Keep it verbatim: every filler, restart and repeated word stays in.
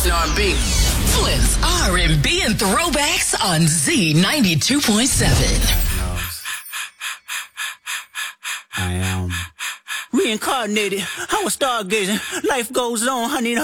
and R and B. Flips, R and B, and throwbacks on Z ninety-two point seven. I am reincarnated. I was stargazing. Life goes on, honey.